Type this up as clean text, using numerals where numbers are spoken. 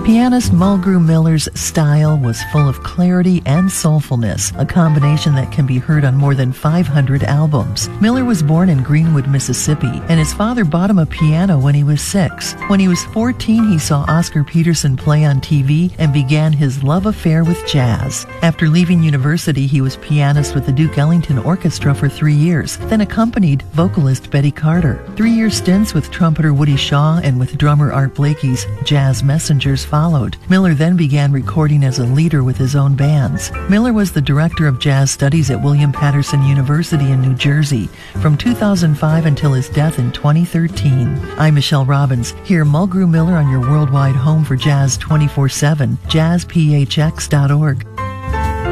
Pianist Mulgrew Miller's style was full of clarity and soulfulness, a combination that can be heard on more than 500 albums. Miller was born in Greenwood, Mississippi, and his father bought him a piano when he was 6. When he was 14, he saw Oscar Peterson play on TV and began his love affair with jazz. After leaving university, he was pianist with the Duke Ellington Orchestra for 3 years, then accompanied vocalist Betty Carter. 3-year stints with trumpeter Woody Shaw and with drummer Art Blakey's Jazz Messengers followed. Miller then began recording as a leader with his own bands. Miller was the director of jazz studies at William Patterson University in New Jersey from 2005 until his death in 2013. I'm Michelle Robbins. Hear Mulgrew Miller on your worldwide home for jazz 24/7, jazzphx.org.